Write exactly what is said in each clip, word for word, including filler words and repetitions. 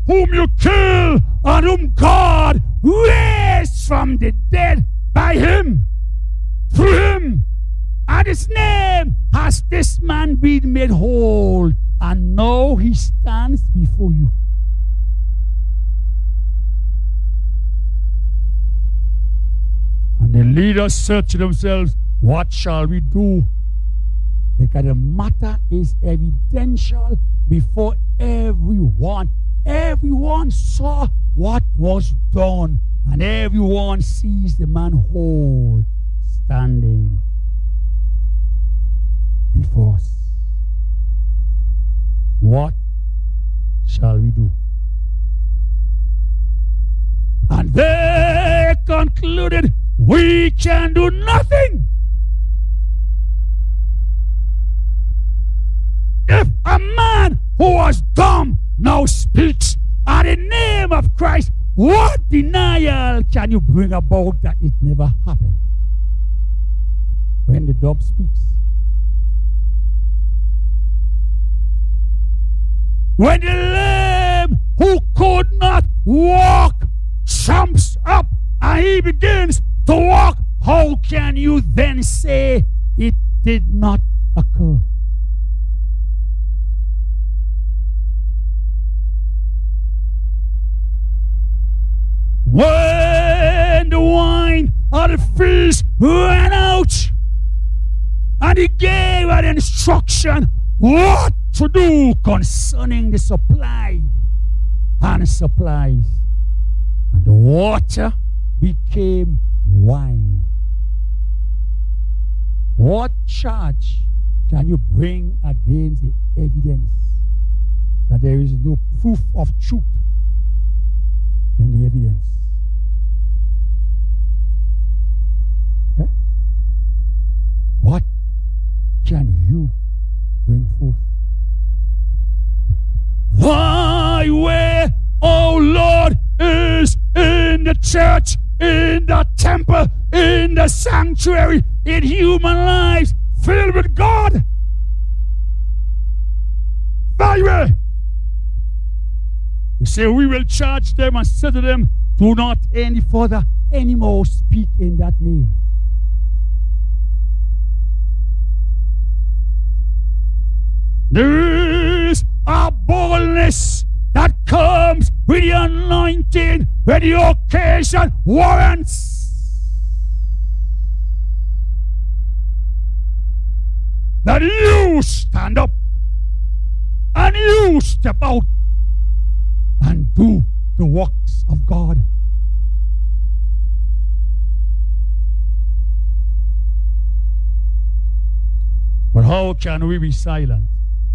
whom you killed and whom God raised from the dead by him, through him. And his name has this man been made whole, and now he stands before you. And the leaders said to themselves, what shall we do? Because the matter is evidential before everyone. Everyone saw what was done, and everyone sees the man whole standing before us. What shall we do? And they concluded, we can do nothing. If a man who was dumb now speaks in the name of Christ, what denial can you bring about that it never happened? When the dumb speaks. When the lame who could not walk jumps up and he begins to walk, how can you then say it did not occur? When the wine of the feast ran out, and he gave an instruction what to do concerning the supply and supplies, and the water became wine. What charge can you bring against the evidence that there is no proof of truth in the evidence? Eh? What can you bring forth? Thy way, O Lord, is in the church, in the temple, in the sanctuary, in human lives filled with God. Thy way. They say we will charge them and say to them, do not any further anymore speak in that name. There is a boldness that comes with the anointing when the occasion warrants. That you stand up and you step out and do the works of God. But how can we be silent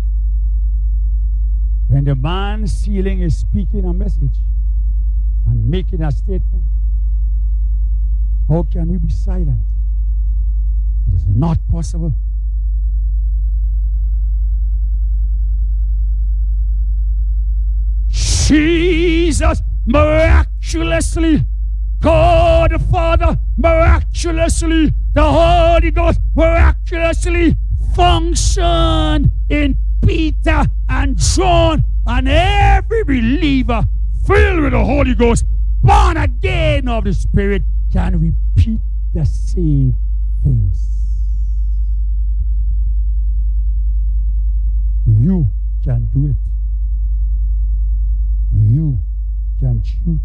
when the man sealing is speaking a message and making a statement? How can we be silent? It is not possible. Jesus miraculously, God the Father miraculously, the Holy Ghost miraculously functioned in Peter and John, and every believer filled with the Holy Ghost, born again of the Spirit, can repeat the same things. You can do it. You can shoot.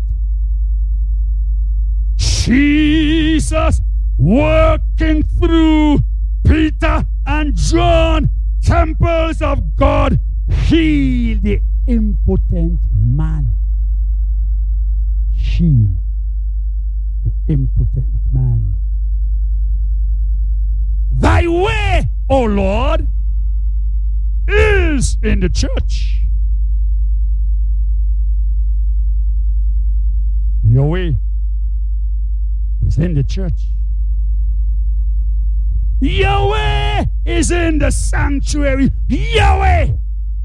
Jesus working through Peter and John, temples of God, heal the impotent man. Heal the impotent man. Thy way, O Lord, is in the church. Your way is in the church. Yahweh is in the sanctuary. Yahweh.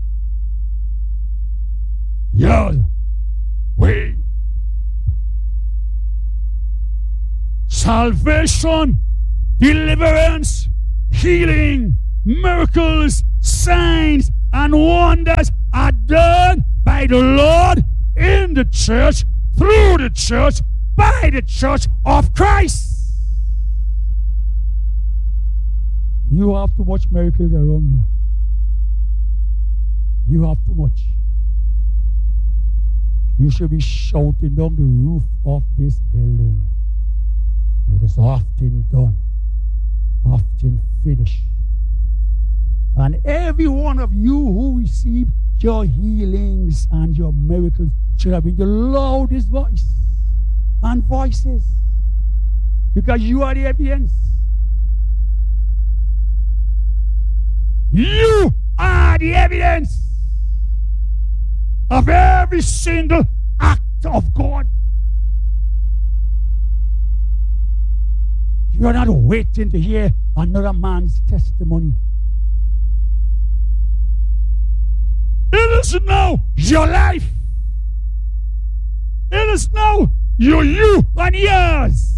Yahweh. Salvation, deliverance, healing, miracles, signs, and wonders are done by the Lord the church, through the church, by the church of Christ. You have too much miracles around you. You have too much. You should be shouting down the roof of this building. It is often done, often finished. And every one of you who received your healings and your miracles should have been the loudest voice and voices, because you are the evidence. You are the evidence of every single act of God. You are not waiting to hear another man's testimony. It is now your life. It is now your you and yours.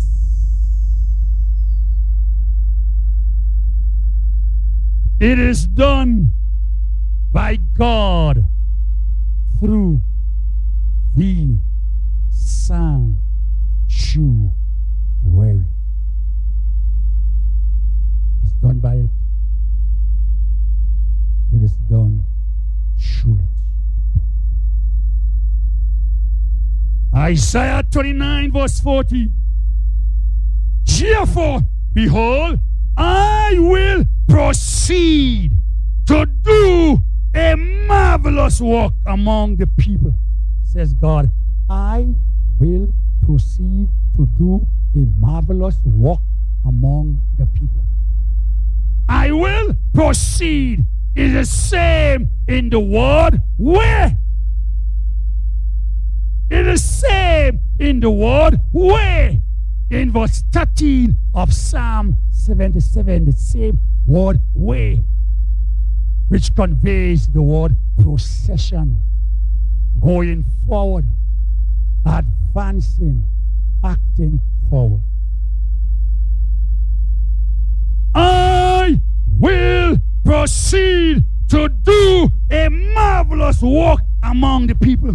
It is done by God through the sanctuary. It's done by it. It is done through it. Isaiah twenty-nine verse forty. Therefore, behold, I will proceed to do a marvelous work among the people, says God. I will proceed to do a marvelous work among the people. I will proceed is the same in the word where. It is the same in the word where. In verse thirteen of Psalm seventy-seven, the same word way, which conveys the word procession, going forward, advancing, acting forward. I will proceed to do a marvelous work among the people,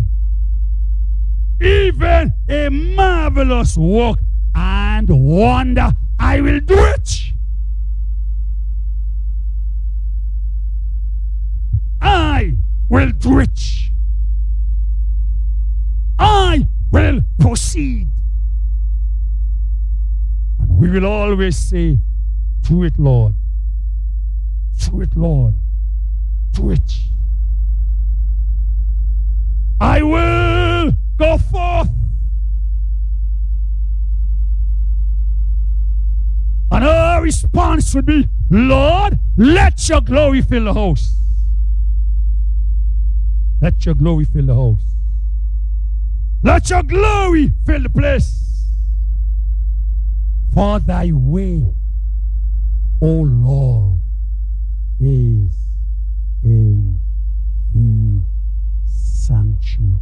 even a marvelous work and wonder. I will do it. I will do it. I will proceed. And we will always say, do it, Lord. Do it, Lord. Do it. I will go forth. And our response would be, Lord, let your glory fill the house. Let your glory fill the house. Let your glory fill the place. For thy way, O Lord, is in the sanctuary.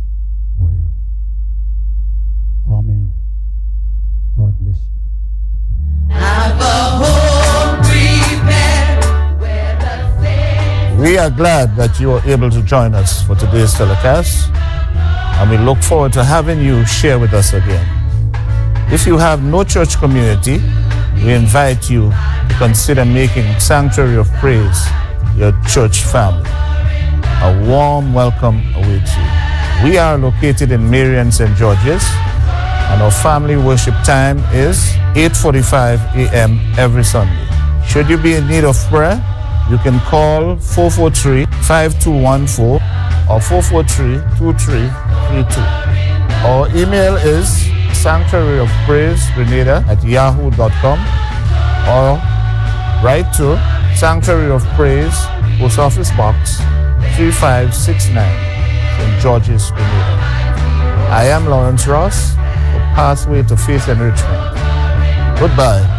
Amen. God bless you. Have a home prepared where the saints. We are glad that you are able to join us for today's telecast, and we look forward to having you share with us again. If you have no church community, we invite you to consider making Sanctuary of Praise your church family. A warm welcome awaits you. We are located in Marion, Saint George's, and our family worship time is eight forty-five a.m. every Sunday. Should you be in need of prayer, you can call four four three, five two one four or four four three, two three three two. Our email is sanctuary of praise grenada at yahoo dot com, or write to Sanctuary of Praise, Post Office Box three five six nine, Saint George's, Grenada. I am Lawrence Ross, for Pathway to Faith Enrichment. Goodbye.